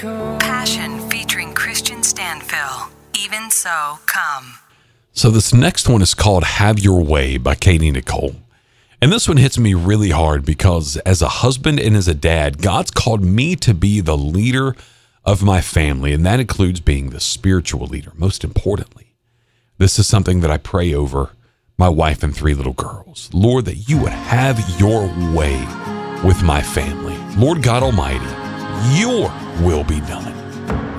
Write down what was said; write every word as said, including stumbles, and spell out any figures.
Passion featuring Christian Stanfill. Even So, Come. So this next one is called Have Your Way by Katie Nicole. And this one hits me really hard because as a husband and as a dad, God's called me to be the leader of my family, and that includes being the spiritual leader, most importantly. This is something that I pray over my wife and three little girls. Lord, that you would have your way with my family. Lord God Almighty, your will be done.